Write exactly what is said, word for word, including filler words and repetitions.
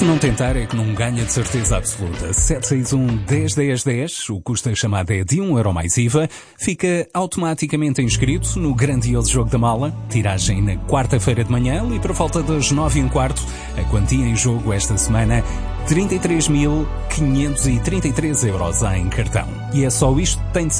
Se não tentar é que não ganha de certeza absoluta. sete seis um, dez, dez, dez, o custo da chamada é de um euro mais I V A, fica automaticamente inscrito no grandioso jogo da mala, tiragem na quarta-feira de manhã, ali por volta das nove e um quarto, a quantia em jogo esta semana, trinta e três mil quinhentos e trinta e três euros em cartão. E é só isto que tem de